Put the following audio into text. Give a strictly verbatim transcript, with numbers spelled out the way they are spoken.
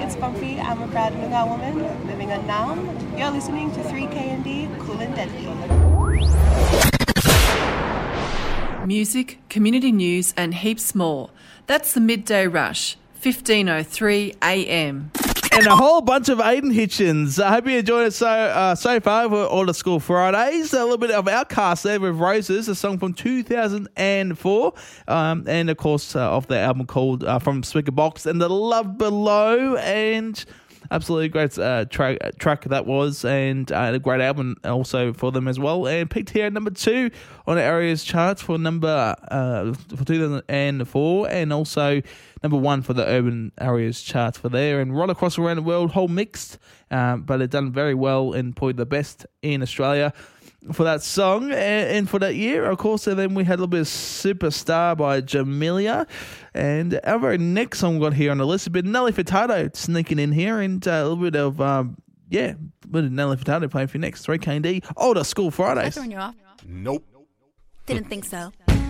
it's Comfy. I'm a proud Noongar woman living in Naarm. You're listening to three K N D, Cool and Deadly. Music, community news and heaps more. That's the Midday Rush, fifteen oh three a m. And a whole bunch of Aiden Hitchens. I hope you enjoyed it so uh, so far for all the School Fridays. A little bit of Outcast there with Roses, a song from two thousand four. Um, and, of course, uh, off the album called uh, From Speaker Box and The Love Below. And absolutely great uh, track, track that was. And uh, a great album also for them as well. And picked here at number two on the Areas charts for number uh, for two thousand four. And also number one for the Urban Areas charts for there, and right across around the world, whole mixed, um, but it done very well and probably the best in Australia for that song and, and for that year, of course. And then we had a little bit of Superstar by Jamelia, and our very next song we got here on the list has been Nelly Furtado sneaking in here, and uh, a little bit of um, yeah, a bit of Nelly Furtado playing for you next. three K and D, older School Fridays. Throwing you off? Nope. Didn't think so.